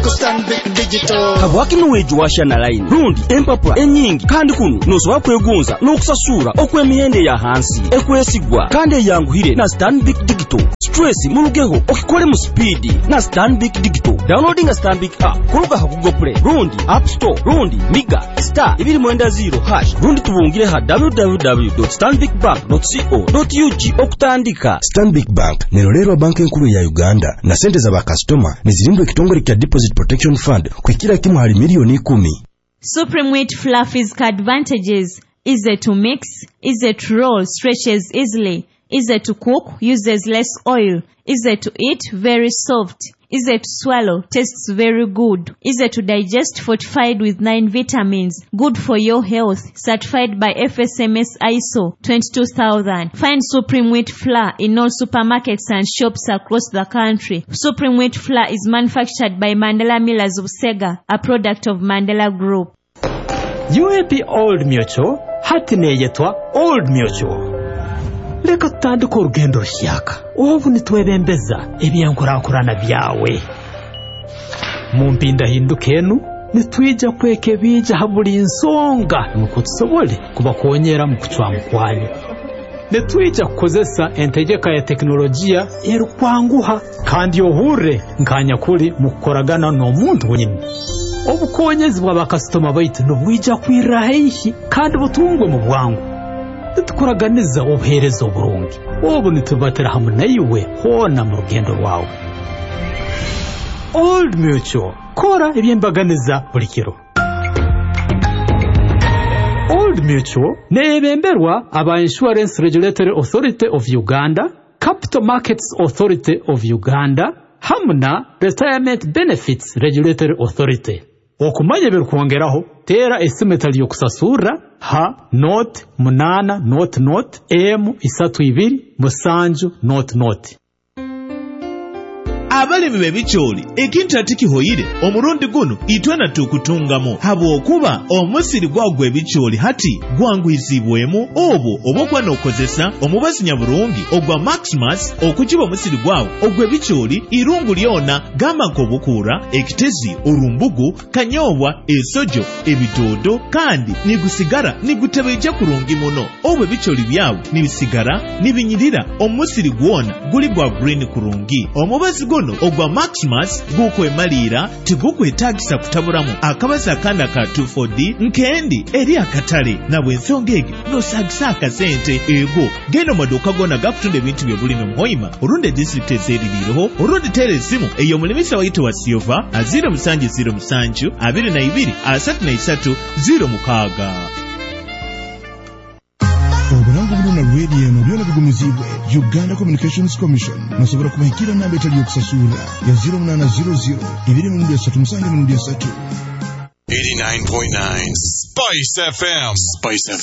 Stanbic Digital. Habwakino wejuwasha na line. Rundi empapula enyingi kandi kuno nosoba kwegonza n'okusasura okw'emihende ya hansi ekwesigwa kandi yanguhire na Stanbic Digital. Stress mulugeho okikole mu speed na Stanbic Digital. Downloading a Stanbic app kuruga ha Google Play, Rundi App Store, Rundi Miga *210# Rundi tubungire ha www.stanbicbank.co.ug okutandika. Stanbic Bank nerolero banki nkuru ya Uganda na sente za bakastoma nizirimbwe kitongole kya Deposit Protection Fund kwekira kimu hali milioni 10. Supreme Wheat Fluffy's advantages: easy to mix, easy to roll, stretches easily, easy to cook, uses less oil, easy to eat, very soft, easy to swallow, tastes very good, easy to digest, fortified with 9 vitamins, good for your health, certified by FSMS ISO 22000. Find Supreme Wheat Flour in all supermarkets and shops across the country. Supreme Wheat Flour is manufactured by Mandela Millers of Sega, a product of Mandela Group. UAP Old Mutual, hatine yetwa Old Mutual. Leka tutandika urugendo rushyaka. Ubu nitwebembeza ebyankorakorana byawe. Mu mpinda hindukenu nitwija kweke bija haburi insonga nuko tusobole kubakonyera mu kucwa mukwanyu. Nitwija kukozesa entegeka ya teknolojia erukwanguha kandi yohure nkanya kuri mukoragana no muntu wenyine. Obukonyezi bwa bakastoma baitu nubwija kwirahihi kandi butungwe mu bwangu. Nitukoraganiza obuherezo burungi. Obu nitubatera hamwe nayiwe hona mu rugendo rwawe. Old Mutual, kora ebyembaganiza buli kiro. Old Mutual nebemberwa aba Insurance Regulatory Authority of Uganda, Capital Markets Authority of Uganda, hamna Retirement Benefits Regulatory Authority. Okumanya berukongeraho tera estimate yo kusasura ha note munana note m 32 musanju note. Abali bibe bicholi ekintu atikihoyire omurundi guno itwana tukutungamo habo okuba omusiri gwagwe bicholi hati gwangwizibwemu obo obokwa nokozesa omubazi nyabulungi ogwa Maximus okujiba omusiri gwawo ogwe bicholi irungu lyona gamako bukura ekitezi urumbugu kanyobwa esojo ebitodo kandi nigusigara nigutebeja kurungi muno obwe bicholi byawo nibisigara nibinyirira omusiri gwona guli gwa green kurungi omubazi ogwa Maximus gukwe malira tigukwe tagisa kutaburamu akabaza kanda ka 24D nkendi eri akatale na bwensongege no sagisa akasente ego geno maduka gona gakutunde ebintu byobulimi muhoima urunde district ezeririroho urundi telesimu eyo mulimisa waito wa Silva 0707 22 33 06. Obulango buluna radio no byona bigumizibwe Uganda Communications Commission nasobora kubahikira namba etali okusasula ya 0800 237 89.9 Spice FM.